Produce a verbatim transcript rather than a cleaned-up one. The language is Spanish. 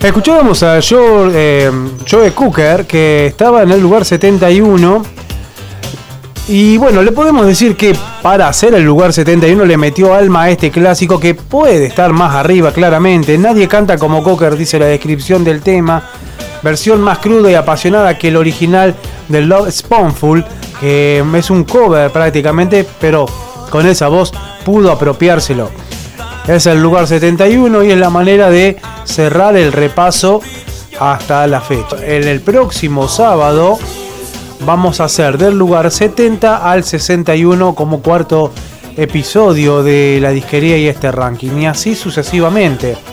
Escuchábamos a Joe, eh, Joe Cocker, que estaba en el lugar setenta y uno. Y bueno, le podemos decir que para hacer el lugar setenta y uno le metió alma a este clásico que puede estar más arriba claramente. Nadie canta como Cocker, dice la descripción del tema. Versión más cruda y apasionada que el original de Love Spoonful, que es un cover prácticamente, pero con esa voz pudo apropiárselo. Es el lugar setenta y uno y es la manera de cerrar el repaso hasta la fecha. En el próximo sábado vamos a hacer del lugar setenta al sesenta y uno como cuarto episodio de la disquería y este ranking, y así sucesivamente.